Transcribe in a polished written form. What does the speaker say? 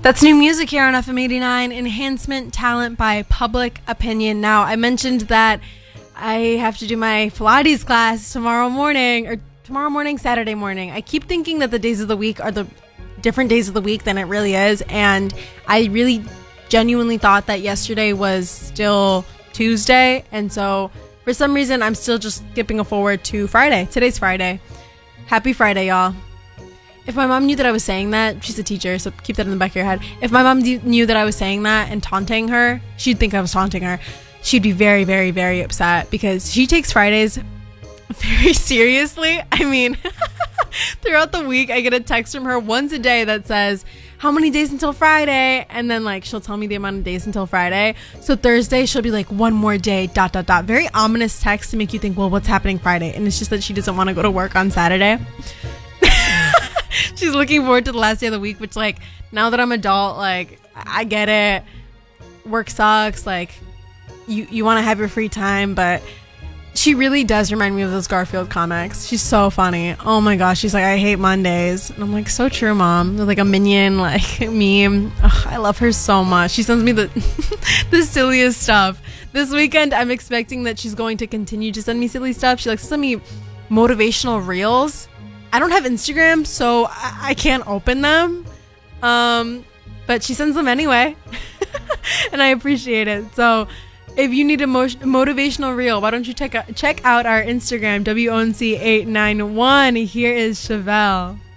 That's new music here on FM 89, Enhancement Talent by Public Opinion. Now, I mentioned that I have to do my Pilates class tomorrow morning, Saturday morning. I keep thinking that the days of the week are the different days of the week than it really is, and I really genuinely thought that yesterday was still Tuesday, and so for some reason, I'm still just skipping forward to Friday. Today's Friday. Happy Friday, y'all. If my mom knew that I was saying that, she's a teacher, so keep that in the back of your head. If my mom knew that I was saying that and taunting her, she'd think I was taunting her. She'd be very, very, very upset because she takes Fridays very seriously. I mean, throughout the week, I get a text from her once a day that says, how many days until Friday? And then she'll tell me the amount of days until Friday. So Thursday, she'll be like, one more day, ... Very ominous text to make you think, well, what's happening Friday? And it's just that she doesn't want to go to work on Saturday. She's looking forward to the last day of the week, which, now that I'm adult, I get it. Work sucks. You want to have your free time, but she really does remind me of those Garfield comics. She's so funny. Oh my gosh. She's like, I hate Mondays. And I'm like, so true, Mom. There's a minion, meme. Ugh, I love her so much. She sends me the the silliest stuff. This weekend, I'm expecting that she's going to continue to send me silly stuff. She likes to send me motivational reels. I don't have Instagram, so I can't open them. But she sends them anyway. And I appreciate it. So if you need a motivational reel, why don't you check out our Instagram, WONC891. Here is Chevelle.